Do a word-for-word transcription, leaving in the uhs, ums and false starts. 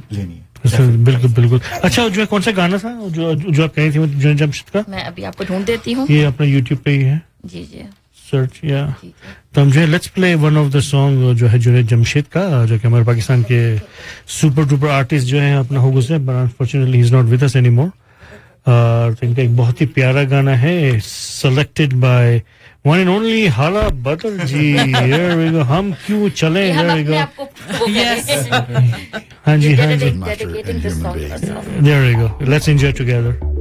लेनी है। बिल्कुल बिल्कुल। अच्छा जो है कौन सा गाना था जो जो आप कह रही थी जुनैद जमशेद का? मैं अभी आपको ढूंढ देती हूँ। ये अपना YouTube पे ही है। जी जी सर्च या तो हम जो है let's play one of the song जो है जुनैद जमशेद का जो कि हमारे पाकिस्तान के सुपर डुपर आर्टिस्ट जो है अपना हो गुजरे but unfortunately he is not with us anymore. और इनका एक बहुत ही प्यारा गाना है selected by one and only हाला बदर जी। Here we go. हम क्यों चले? There we go. Yes. हाँ जी हाँ जी। Dedicating this song to myself. There we go. Let's enjoy together.